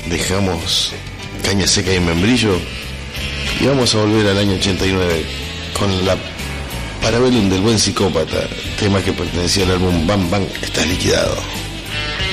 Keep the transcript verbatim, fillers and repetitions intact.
dejamos Caña Seca y Membrillo y vamos a volver al año ochenta y nueve con la Parabellum del Buen Psicópata, tema que pertenecía al álbum Bam Bam Estás Liquidado.